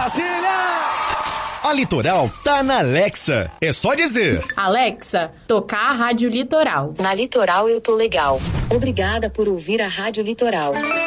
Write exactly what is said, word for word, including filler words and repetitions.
Brasília! A Litoral tá na Alexa. É só dizer: Alexa, tocar a Rádio Litoral. Na Litoral eu tô legal. Obrigada por ouvir a Rádio Litoral.